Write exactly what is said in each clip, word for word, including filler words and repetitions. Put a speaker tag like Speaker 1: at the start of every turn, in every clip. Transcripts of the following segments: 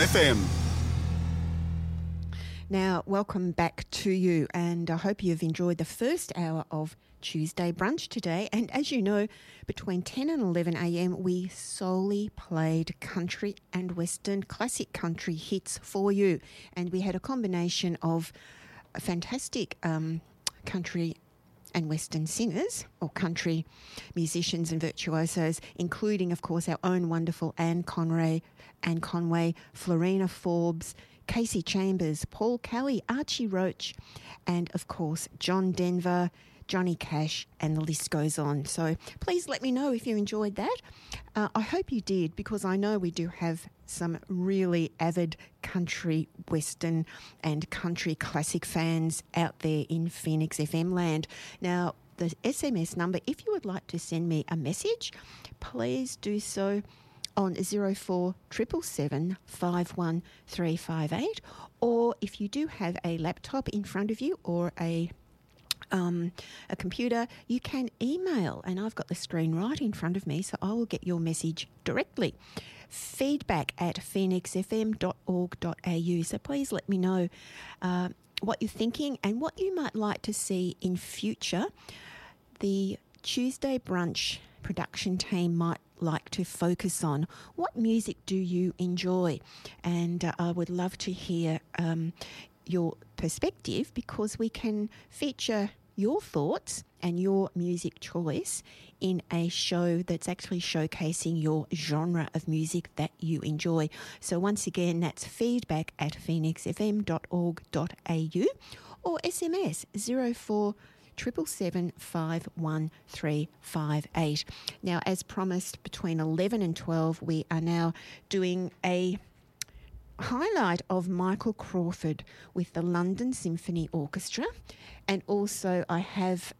Speaker 1: F M.
Speaker 2: Now, welcome back to you, and I hope you've enjoyed the first hour of Tuesday Brunch today. And as you know, between ten and eleven a m, we solely played country and western classic country hits for you. And we had a combination of fantastic um, country and western singers, or country musicians and virtuosos, including, of course, our own wonderful Anne Conway, Anne Conway, Florina Forbes, Casey Chambers, Paul Kelly, Archie Roach, and, of course, John Denver, Johnny Cash, and the list goes on. So please let me know if you enjoyed that. Uh, I hope you did, because I know we do have some really avid country, western and country classic fans out there in Phoenix F M land. Now, the S M S number, if you would like to send me a message, please do so on zero four seven seven, five one three five eight, or if you do have a laptop in front of you or a Um, a computer, you can email, and I've got the screen right in front of me, so I will get your message directly. Feedback at phoenix f m dot org dot a u. So please let me know uh, what you're thinking and what you might like to see in future. The Tuesday Brunch production team might like to focus on. What music do you enjoy? And uh, I would love to hear um, your perspective, because we can feature your thoughts and your music choice in a show that's actually showcasing your genre of music that you enjoy. So once again, that's feedback at phoenix f m dot org dot a u, or S M S zero four seven seven, five one three five eight. Now, as promised, between eleven and twelve, we are now doing a highlight of Michael Crawford with the London Symphony Orchestra, and also I have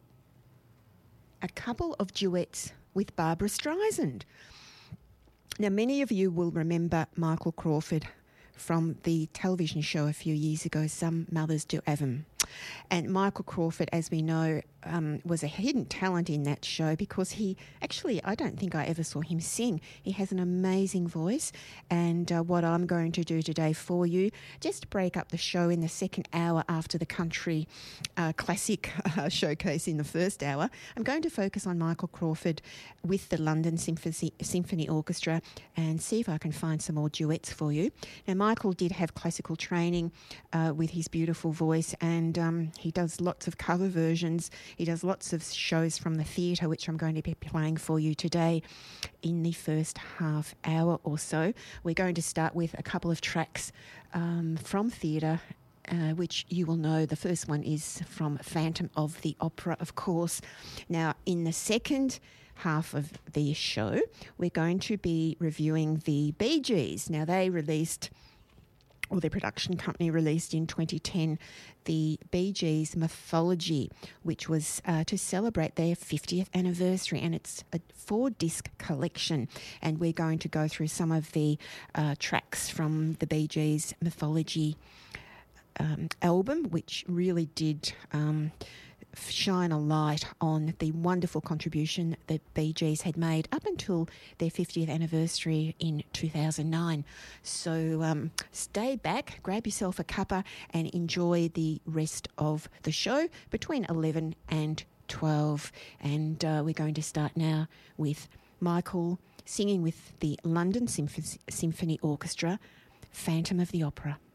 Speaker 2: a couple of duets with Barbra Streisand. Now, many of you will remember Michael Crawford from the television show a few years ago, Some Mothers Do Have 'Em. And Michael Crawford, as we know, um, was a hidden talent in that show, because he actually, I don't think I ever saw him sing. He has an amazing voice. And uh, what I'm going to do today for you, just to break up the show in the second hour after the country uh, classic uh, showcase in the first hour, I'm going to focus on Michael Crawford with the London Symphony, Symphony Orchestra, and see if I can find some more duets for you. Now, Michael did have classical training uh, with his beautiful voice, and um, he does lots of cover versions. He does lots of shows from the theatre, which I'm going to be playing for you today in the first half hour or so. We're going to start with a couple of tracks um, from theatre, uh, which you will know. The first one is from Phantom of the Opera, of course. Now, in the second half of the show, we're going to be reviewing the Bee Gees. Now, they released, or their production company released in twenty ten, the Bee Gees Mythology, which was uh, to celebrate their fiftieth anniversary, and it's a four-disc collection, and we're going to go through some of the uh, tracks from the Bee Gees Mythology um, album, which really did Um, shine a light on the wonderful contribution that Bee Gees had made up until their fiftieth anniversary in two thousand nine. So um, stay back, grab yourself a cuppa, and enjoy the rest of the show between eleven and twelve. And uh, we're going to start now with Michael singing with the London Symph- Symphony Orchestra, Phantom of the Opera.